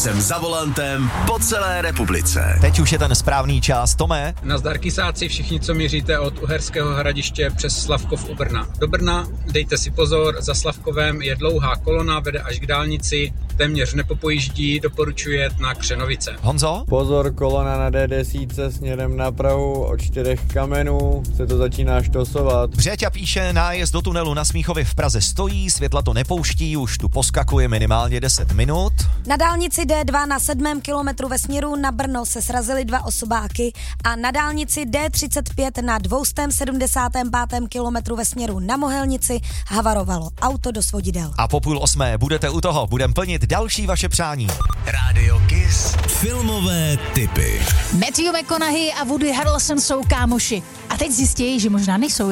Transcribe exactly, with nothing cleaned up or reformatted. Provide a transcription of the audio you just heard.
Jsem za volantem po celé republice. Teď už je ten správný čas, Tome. Nazdar kysáci, všichni, co míříte od Uherského Hradiště přes Slavkov u Brna do Brna. Dejte si pozor, za Slavkovem je dlouhá kolona, vede až k dálnici, téměř nepopojíždí, doporučuji jet na Křenovice. Honzo? Pozor, kolona na D deset směrem na Prahu od čtyřech kamenů, se to začíná štosovat. Břeťa píše, nájezd do tunelu na Smíchově v Praze stojí, světla to nepouští, už tu poskakuje minimálně deset minut. Na dálnici D dva na sedmém kilometru ve směru na Brno se srazily dva osobáky a na dálnici D třicet pět na dvě sedmdesátém pátém kilometru ve směru na Mohelnici havarovalo auto do svodidel. A po půl osmé budete u toho, budem plnit další vaše přání. Rádio Kiss. Filmové tipy. Matthew McConaughey a Woody Harrelson jsou kámoši. A teď zjistí, že možná nejsou.